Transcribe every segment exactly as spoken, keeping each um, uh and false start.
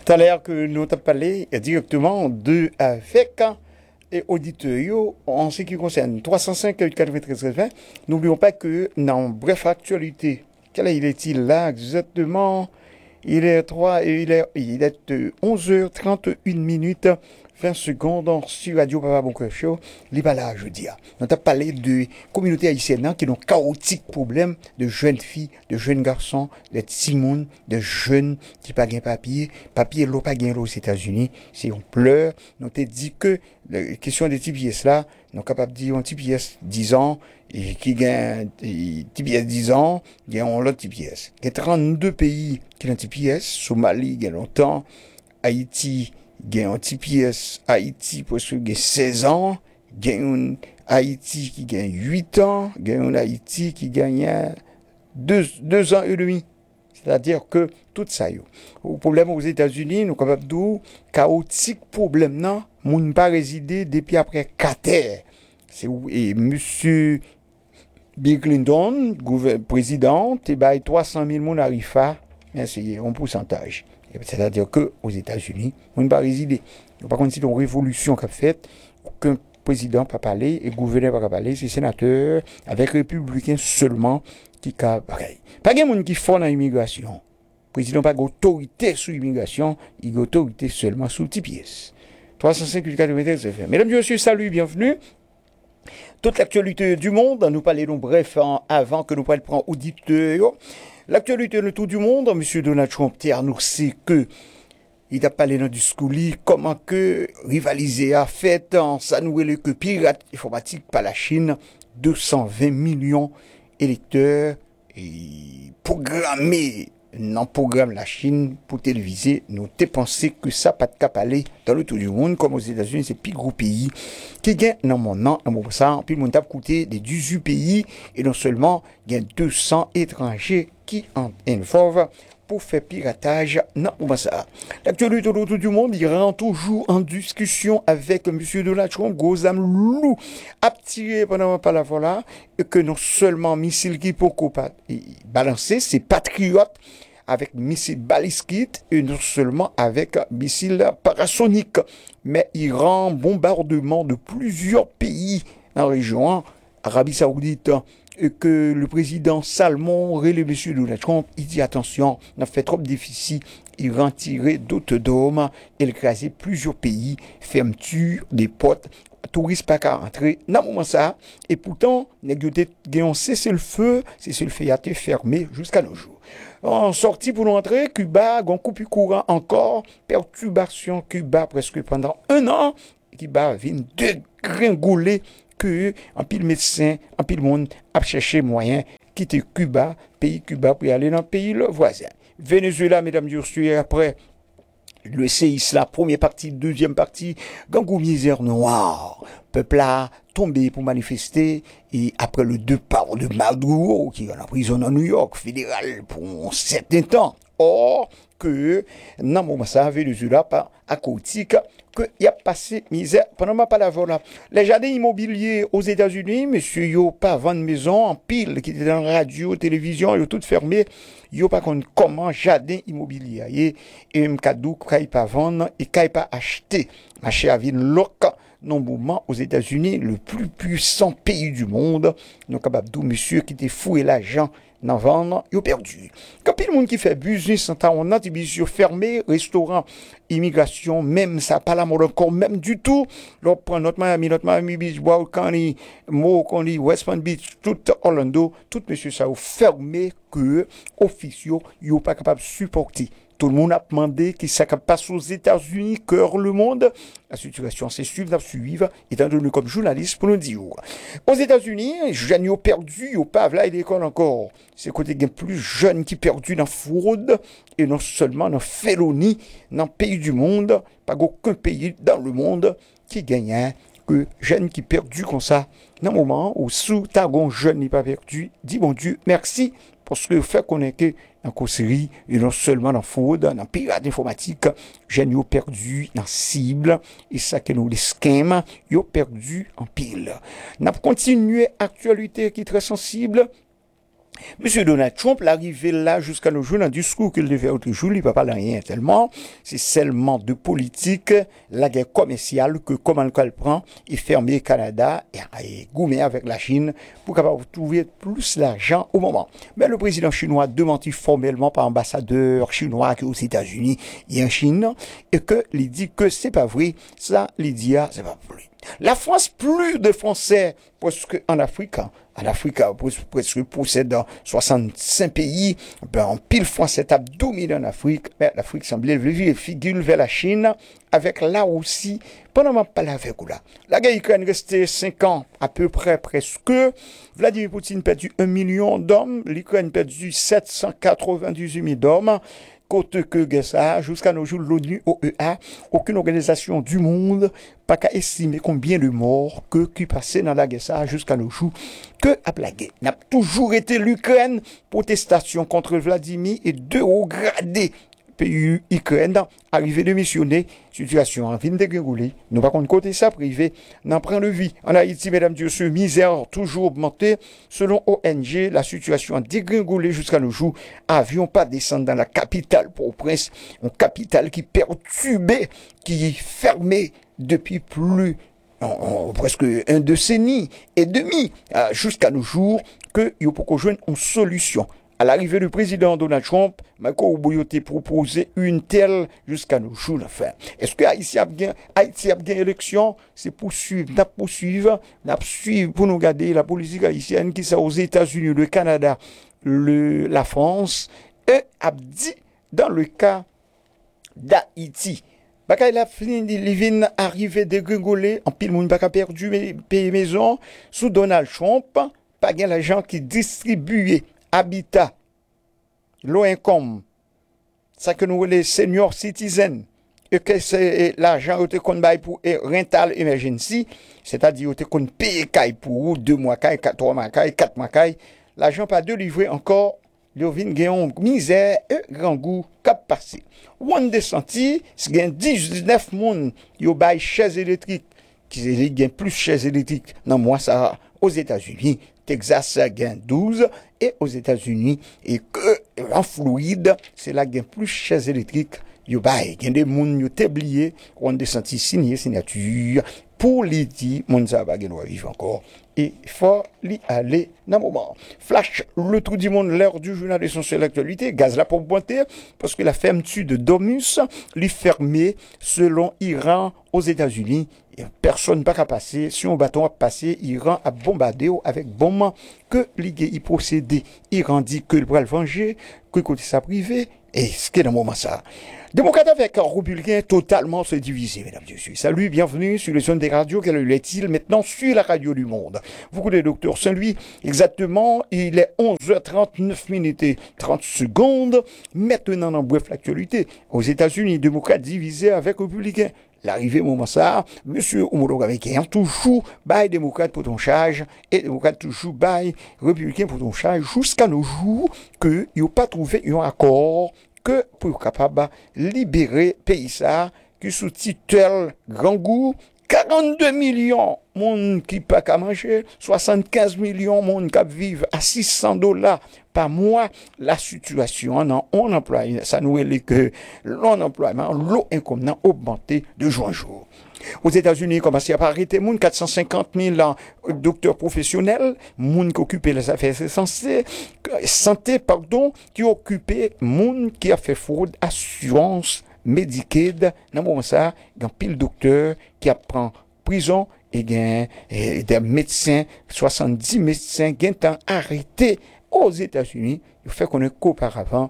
Tout à l'heure que nous avons parlé directement de avec et auditeurs en ce qui concerne trois cent cinq quatre-vingt-treize vingt. N'oublions pas que dans bref actualité, quel est-il là exactement? Il est trois et il est, il est onze heures trente et une minutes vingt secondes sur Radio Papa Bon Cœur Show. Les là, je dis. On a parlé de communauté haïtienne qui ont chaotique problème de jeunes filles, de jeunes garçons, de petits monde, de jeunes qui pas gain papier, papier l'eau pas gain aux États-Unis. Si on pleure, on te dit que la question des T P S là, on est capable de dire un T P S dix ans et qui gagne T P S dix ans, gagne l'autre T P S. Il y a trente-deux pays qui ont T P S, Somalie il y a longtemps, Haïti il un T P S Haïti parce que il seize ans, il y a un Haïti qui gagne huit ans, il y a un Haïti qui gagne deux ans et demi. C'est-à-dire que tout ça, yo. Le problème aux États-Unis, nous sommes capables de chaotique problème, non? Moun pas résider depuis après quatre heures. C'est et monsieur Bill Clinton, président, et bah trois cent mille moun arrivent à, c'est un pourcentage. C'est-à-dire que aux États-Unis, on ne pas résider. Par contre, c'est une révolution qu'a faite, aucun président pas parler et gouverneur pas parler, c'est sénateur avec républicain seulement qui a pareil. Pas de monde qui font dans l'immigration. Le président n'a pas d'autorité sur l'immigration, il a autorité seulement sur le T P S. trois cent cinquante quatre-vingt-treize F M. Mesdames et messieurs, salut, bienvenue. Toute l'actualité du monde, nous parlons bref avant que nous prenions auditeur. L'actualité de tout du monde, M. Donald Trump a annoncé que il a parlé dans le discours comment que rivaliser a fait en s'annouer que pirate informatique par la Chine, deux cent vingt millions électeurs et programmés dans le programme la Chine pour téléviser, nous avons pensé que ça pas de cap aller dans le tour du monde, comme aux États-Unis, c'est le plus gros pays qui gagne dans mon nom, dans mon sang, puis le monde a coûté des dix-huit pays, et non seulement, il y a deux cents étrangers qui en informent pour faire piratage dans mon sang. L'actualité de l'autre du monde, il rentre toujours en discussion avec M. Donald Trump, gros âme loup, a tiré pendant par la voilà, et que non seulement missile qui peut balancer, c'est patriote, avec missile balistique et non seulement avec missile parasonique. Mais Iran, bombardement de plusieurs pays dans la région, Arabie Saoudite, et que le président Salmon, relève M. Donald Trump, il dit attention, on a fait trop de déficit, Iran tiré d'autres dômes, et écrasé plusieurs pays, fermeture des portes, touristes pas qu'à rentrer, dans moment ça, et pourtant, il y a un cessez-le-feu, cessez-le-feu a été fermé jusqu'à nos jours. En sortie pour l'entrée, Cuba, on coupe courant encore, perturbation Cuba presque pendant un an, Cuba vient dégringoler que un pile médecin, un pile monde a cherché moyen quitter Cuba, pays Cuba pour aller dans le pays le voisin. Venezuela, mesdames et messieurs, après le séisme, la première partie, deuxième partie, gangou misère noire, peuple a tombé pour manifester, et après le départ de Maduro, qui est en prison à New York, fédéral, pour un certain temps, or, que, dans mon ça, Venezuela, pas à Cotique, qu'il a passé misère pendant ma parole là. Les jardins immobiliers aux États-Unis, monsieur, yo pas vendre maison en pile, qui était dans la radio, télévision, yo tout fermé, yo pas contre comment jardin immobilier, et m'kadou, kay pas vendre, et kay pas acheter. Marché à ville local, non mouvement aux États-Unis, le plus puissant pays du monde, non capable d'où monsieur qui était foué l'argent, dans vendre, ils ont perdu. Quand il y a monde qui fait business, on a des business fermés, restaurants, immigration, même ça, pas la mode encore, même du tout. L'on prend notre Miami, notre Miami Beach, Broward County, Moore County, West Palm Beach, tout Orlando, tout monsieur ça, fermé que, officiaux, ils sont pas capables de supporter. Tout le monde a demandé qui ça passe aux États-Unis, cœur le monde. La situation, c'est suivre, suivre, étant donné comme journaliste pour nous dire. Aux États-Unis, les jeunes ont perdu, ils n'ont pas à l'école encore. C'est côté des plus jeunes qui perdu dans la fraude, et non seulement dans la félonie, dans le pays du monde, pas aucun pays dans le monde qui gagne que jeunes qui perdu comme ça. Dans le moment où sous tagon jeune n'est pas perdu, dis bon Dieu, merci. Parce que le fait qu'on est que dans la causerie, et non seulement dans la fraude, dans le pirate informatique, j'ai eu perdu dans la cible, et ça que nous les scams, ils ont perdu en pile. Nous continuons actualité qui est très sensible. Monsieur Donald Trump, l'arrivée là jusqu'à nos jours, dans le discours qu'il devait autre jour, il ne peut pas rien tellement. C'est seulement de politique, la guerre commerciale que comment elle prend, et fermer le Canada et goumer avec la Chine pour capable trouver plus d'argent au moment. Mais le président chinois démentit formellement par ambassadeur chinois qui est aux États-Unis et en Chine, et que il dit que c'est pas vrai, ça, il dit, ah, c'est pas vrai. La France, plus de Français, parce qu'en Afrique, en Afrique, presque possède soixante-cinq pays, ben, en pile Français tape dominé en Afrique, mais l'Afrique semblait lever figure vers la Chine, avec là aussi, pendant ma parole avec vous là. La guerre Ukraine restait cinq ans, à peu près, presque. Vladimir Poutine perdu un million d'hommes, l'Ukraine perdu sept cent quatre-vingt-dix-huit mille d'hommes. Côte que ça, jusqu'à nos jours, l'ONU, O E A, aucune organisation du monde, pas qu'à estimer combien de morts que qui passaient dans la guerre ça, jusqu'à nos jours, que à la guerre. N'a toujours été l'Ukraine, protestation contre Vladimir et deux hauts gradés pays Ukraine, arrivé de missionner, situation en fin de dégringoler. Nous, par contre, côté ça privé, n'en prend le vie. En Haïti, mesdames, Dieu, ce misère toujours augmenté. Selon O N G, la situation a dégringolé jusqu'à nos jours. Avions pas descendre dans la capitale Port-au-Prince, une capitale qui perturbée, qui fermée depuis plus En, en, presque un décennie et demi euh, jusqu'à nos jours que il faut qu'on joigne une solution. À l'arrivée du président Donald Trump, Michael Oboyote proposé une telle jusqu'à nos jours. Enfin, est-ce que Haïti a bien, Haïti a bien élection? C'est poursuivre, n'a poursuivre, n'a suivre pour nous garder la politique haïtienne qui sont aux États-Unis, le Canada, le, la France, et a dit dans le cas d'Haïti. Baka il a fini, il vient arriver dégringoler, en pile moun baka perdu pays maison, sous Donald Trump, pas gain l'argent qui distribuait habitat, low income, ça que nous les senior citizens, et que c'est l'argent qui qu'on bail pour rental emergency, c'est-à-dire que qu'on paye caille pour deux mois caille, trois mois caille, quatre mois caille, l'argent pas de livrer encore. Yo vin gen misère et grand goût cap passé. Ou on descenti, c'est gen dix-neuf moun yo bay chaises électriques qui gen plus chaises électriques dans moi ça aux États-Unis, Texas gen douze et aux États-Unis et que en fluide, c'est là gen plus chaises électriques yo bay gen des moun yo téblié on descenti signer signature pour les dire moun ça va gen vivre encore. Et il faut y aller dans le moment. Flash, le trou du monde, l'heure du journal essentiel d'actualité, gaz là pour pointer, parce que la fermeture de Domus, l'y fermée selon Iran aux États-Unis. Et personne n'a pas passer. Si un bâton a passé, Iran a bombardé avec bombe que l'I G I procédé. Iran dit que le bras le venger, que côté ça privé, et ce qui est dans le moment ça. Démocrate avec un républicain totalement se diviser, mesdames et messieurs. Salut, bienvenue sur les zones des radios. Quelle est-il maintenant sur la radio du monde? Vous connaissez docteur Saint-Louis. Exactement, il est onze heures trente-neuf minutes et trente secondes. Maintenant, dans bref l'actualité, aux États-Unis, démocrates divisés avec républicains. L'arrivée moment ça, monsieur homologue américain, toujours bail démocrate pour ton charge, et démocrate toujours bail républicain pour ton charge, jusqu'à nos jours que ils n'ont pas trouvé un accord que pour capable libérer pays ça qui sous titre grand goût quarante-deux millions monde qui pas qu'à manger, soixante-quinze millions monde qui vivent à six cents dollars par mois. La situation non on emploi ça nous est que l'emploi l'eau income augmenté de jour en jour. Aux États-Unis, commencé à arrêter moun quatre cent cinquante mille docteurs professionnels, moun qui occupaient les affaires santé, santé pardon, qui occupaient moun qui a fait fraude assurance Medicaid. Dans moment ça, il y a pile docteur qui apprend prison et gain des médecins, soixante-dix médecins qui ont arrêté aux États-Unis. Il fait qu'on est qu'auparavant,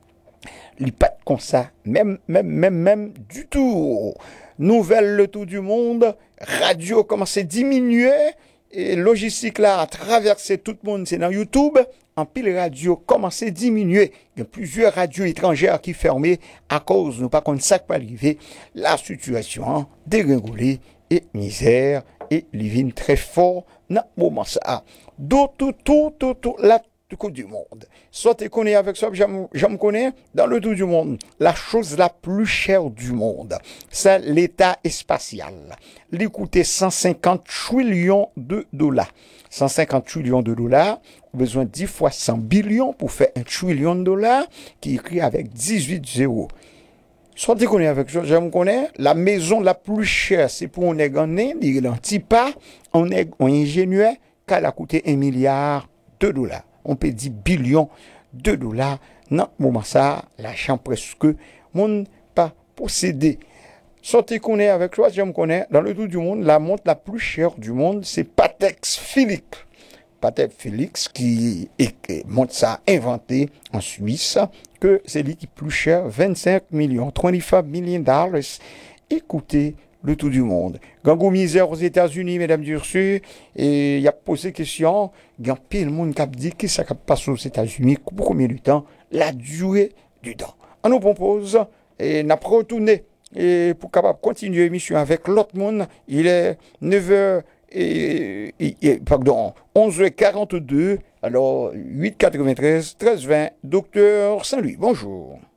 il n'y a pas comme ça, même, même, même, même du tout. Nouvelle le tour du monde, radio commence à diminuer, et logistique là a traversé tout le monde, c'est dans YouTube, en pile radio commence à diminuer. Il y a plusieurs radios étrangères qui fermées à cause, nous pas contre ça qui peut arriver, la situation dégringolée et misère, et living très fort dans le moment ça. D'autres, tout, tout, tout, la du coup du monde. Soit tu connais avec ça, je me connais, dans le tour du monde, la chose la plus chère du monde, c'est l'état spatial. Il coûtait cent cinquante trillions de dollars. cent cinquante trillions de dollars, besoin de dix fois cent billions pour faire un trillion de dollars qui est écrit avec dix-huit zéros. Soit tu connais avec ça, je me connais, la maison la plus chère, c'est pour un nègre en Inde, il est un petit pas, un nègre, un ingénieur, qu'elle a coûté un milliard de dollars. On peut dire billions de dollars. Non, moment ça, l'argent presque, mon pas possédé. Sortez qu'on est avec toi, je me connais, dans le tour du monde, la montre la plus chère du monde, c'est Patek Philippe. Patek Philippe qui est montre ça inventé en Suisse, que c'est lui qui est plus cher, vingt-cinq millions, vingt-cinq millions de dollars. Écoutez le tour du monde. Gangou misère aux États-Unis, mesdames et messieurs, et il y a posé question, il y a plein de monde qui a dit que ça passe aux États-Unis, pour combien de temps, la durée du temps. On nous propose, et n'a pas retourné, et pour capable continuer l'émission avec l'autre monde, il est neuf heures et, et, et pardon, onze heures quarante-deux, alors huit quatre-vingt-treize, treize vingt, docteur Saint-Louis, bonjour.